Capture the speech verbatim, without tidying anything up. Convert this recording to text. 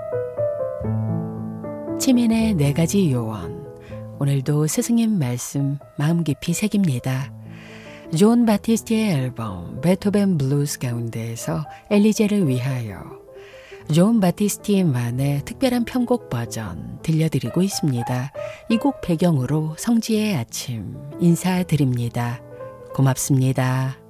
치민의 네 가지 요원. 오늘도 스승님 말씀 마음 깊이 새깁니다. 존 바티스트의 앨범 베토벤 블루스 가운데에서 엘리제를 위하여 존 바티스트만의 특별한 편곡 버전 들려드리고 있습니다. 이 곡 배경으로 성지의 아침 인사드립니다. 고맙습니다.